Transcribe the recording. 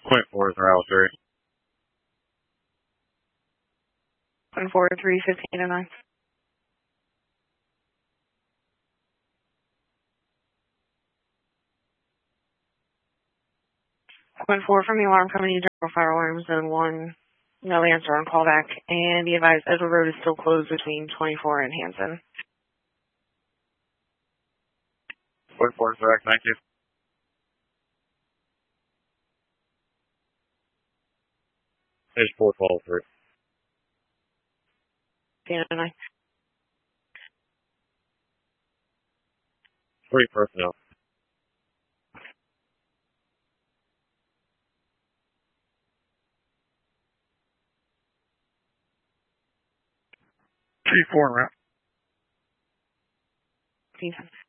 Point 4 is route 3. Point 4, 3, 15 and 9. Point 4 from the alarm company, general fire alarm, zone 1. No answer on callback. And be advised, Edward Road is still closed between 24 and Hanson. Point 4 is direct, thank you. Page 412 3. 15 and 9. 3 personnel. G4 route. 15.